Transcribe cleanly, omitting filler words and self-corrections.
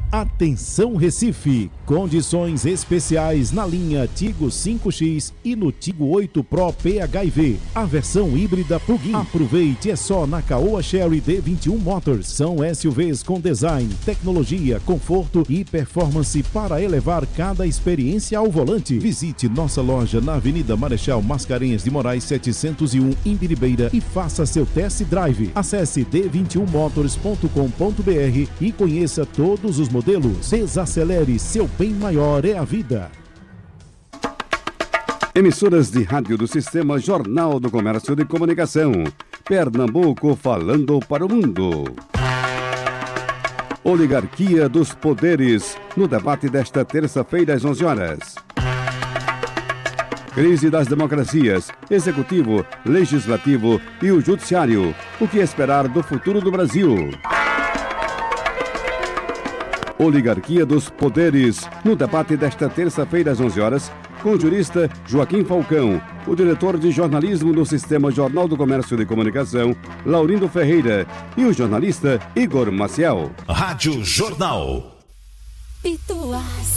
Atenção Recife, condições especiais na linha Tigo 5X e no Tigo 8 Pro PHEV, a versão híbrida plug-in. Aproveite, é só na Caoa Chery D21 Motors. São SUVs com design, tecnologia, conforto e performance para elevar cada experiência ao volante. Visite nossa loja na Avenida Marechal Mascarenhas de Moraes 701 em Biribeira e faça seu test drive. Acesse d21motors.com.br e conheça todos os modelos. Desacelere, seu bem maior é a vida. Emissoras de rádio do Sistema Jornal do Comércio de Comunicação. Pernambuco falando para o mundo. Oligarquia dos poderes, no debate desta terça-feira às 11 horas. Crise das democracias, executivo, legislativo e o judiciário. O que esperar do futuro do Brasil? Oligarquia dos poderes, no debate desta terça-feira às 11 horas, com o jurista Joaquim Falcão, o diretor de jornalismo do Sistema Jornal do Comércio de Comunicação, Laurindo Ferreira, e o jornalista Igor Maciel. Rádio Jornal. Pituás.